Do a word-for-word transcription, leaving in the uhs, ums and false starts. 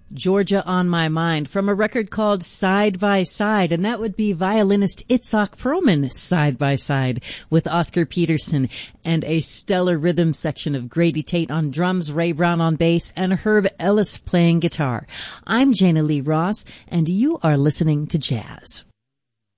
Georgia on My Mind from a record called Side by Side, and that would be violinist Itzhak Perlman side by side with Oscar Peterson, and a stellar rhythm section of Grady Tate on drums, Ray Brown on bass, and Herb Ellis playing guitar. I'm Jana Lee Ross, and you are listening to Jazz.